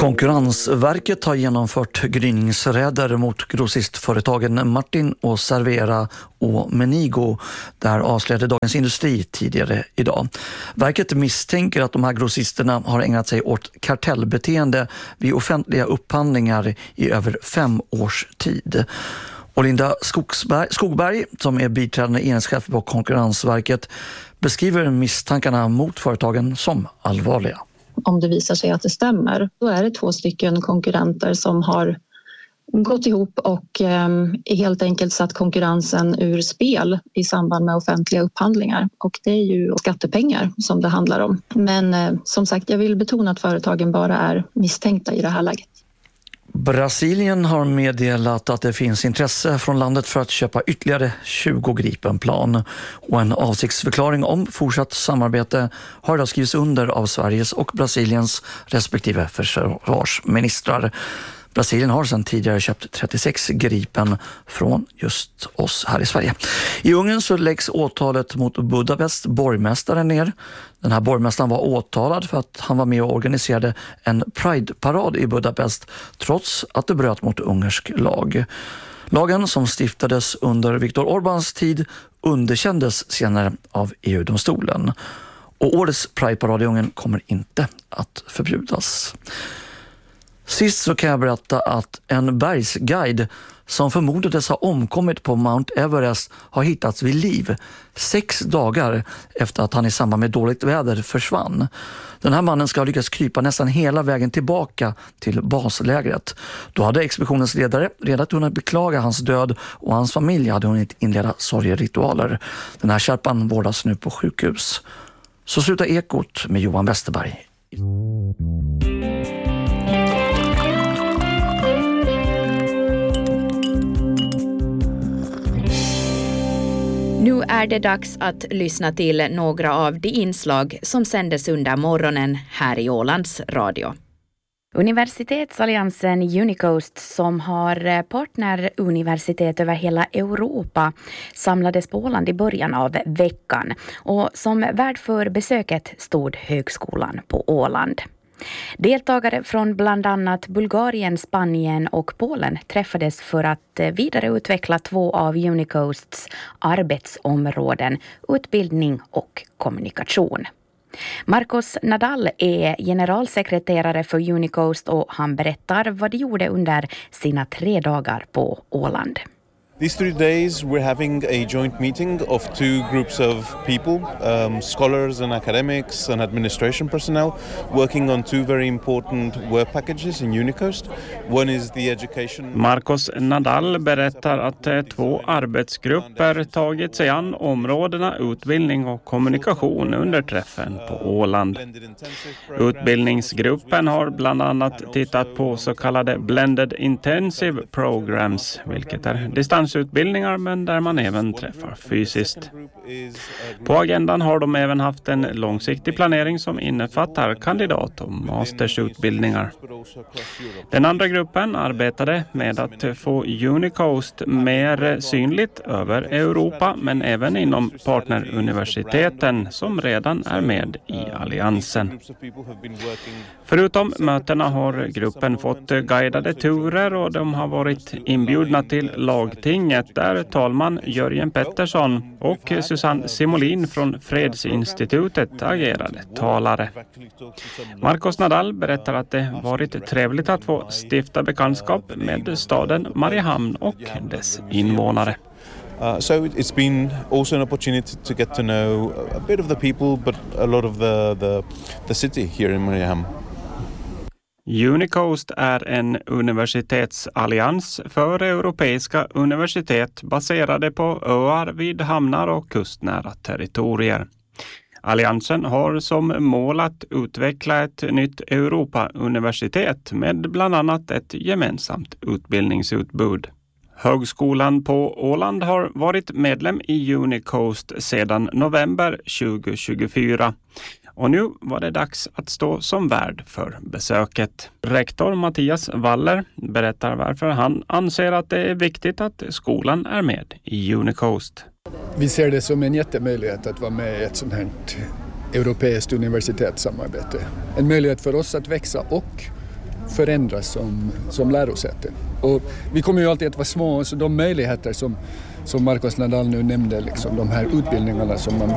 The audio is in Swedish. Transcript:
Konkurrensverket har genomfört gryningsräder mot grossistföretagen Martin och Servera och Menigo. Där avslöjade Dagens Industri tidigare idag. Verket misstänker att de här grossisterna har ägnat sig åt kartellbeteende vid offentliga upphandlingar i över 5 års tid. Och Linda Skogberg, som är biträdande enhetschef på Konkurrensverket, beskriver misstankarna mot företagen som allvarliga. Om det visar sig att det stämmer, då är det 2 stycken konkurrenter som har gått ihop och helt enkelt satt konkurrensen ur spel i samband med offentliga upphandlingar. Och det är ju skattepengar som det handlar om. Men som sagt, jag vill betona att företagen bara är misstänkta i det här läget. Brasilien har meddelat att det finns intresse från landet för att köpa ytterligare 20 Gripenplan, och en avsiktsförklaring om fortsatt samarbete har då skrivits under av Sveriges och Brasiliens respektive försvarsministrar. Brasilien har sedan tidigare köpt 36 Gripen från just oss här i Sverige. I Ungern så läggs åtalet mot Budapest borgmästaren ner. Den här borgmästaren var åtalad för att han var med och organiserade en Pride-parad i Budapest trots att det bröt mot ungersk lag. Lagen som stiftades under Viktor Orbáns tid underkändes senare av EU-domstolen. Och årets Pride-parad i Ungern kommer inte att förbjudas. Sist så kan jag berätta att en bergsguide som förmodades ha omkommit på Mount Everest har hittats vid liv 6 dagar efter att han i samband med dåligt väder försvann. Den här mannen ska ha lyckats krypa nästan hela vägen tillbaka till baslägret. Då hade expeditionens ledare redan hunnit beklaga hans död och hans familj hade hunnit inleda sorgeritualer. Den här kärpan vårdas nu på sjukhus. Så slutar Ekot med Johan Westerberg. Nu är det dags att lyssna till några av de inslag som sändes under morgonen här i Ålands radio. Universitetsalliansen Unicoast, som har partneruniversitet över hela Europa, samlades på Åland i början av veckan. Och som värd för besöket stod Högskolan på Åland. Deltagare från bland annat Bulgarien, Spanien och Polen träffades för att vidareutveckla 2 av Unicoasts arbetsområden, utbildning och kommunikation. Marcos Nadal är generalsekreterare för Unicoast och han berättar vad de gjorde under sina 3 dagar på Åland. These 3 days we're having a joint meeting of 2 groups of people, scholars and academics and administration personnel, working on 2 very important work packages in Unicoast. One is the education... Marcos Nadal berättar att 2 arbetsgrupper tagit sig an områdena utbildning och kommunikation under träffen på Åland. Utbildningsgruppen har bland annat tittat på så kallade Blended Intensive Programs, vilket är distansutbildningar men där man även träffar fysiskt. På agendan har de även haft en långsiktig planering som innefattar kandidat- och mastersutbildningar. Den andra gruppen arbetade med att få Unicoast mer synligt över Europa men även inom partneruniversiteten som redan är med i alliansen. Förutom mötena har gruppen fått guidade turer och de har varit inbjudna till lagtinget där talman Jörgen Pettersson och Susanne Simolin från Fredsinstitutet agerade talare. Marcos Nadal berättar att det varit trevligt att få stifta bekantskap med staden Mariehamn och dess invånare. So it's been also an opportunity to get to know a bit of the people, but a lot of the city here in Mariehamn. Unicoast är en universitetsallians för europeiska universitet baserade på öar vid hamnar och kustnära territorier. Alliansen har som mål att utveckla ett nytt Europa-universitet med bland annat ett gemensamt utbildningsutbud. Högskolan på Åland har varit medlem i Unicoast sedan november 2024. Och nu var det dags att stå som värd för besöket. Rektor Mattias Waller berättar varför han anser att det är viktigt att skolan är med i Unicoast. Vi ser det som en jättemöjlighet att vara med i ett sånt här europeiskt universitetssamarbete. En möjlighet för oss att växa och förändras som lärosäte. Och vi kommer ju alltid att vara små, så de möjligheter som Marcos Nadal nu nämnde, liksom, de här utbildningarna som man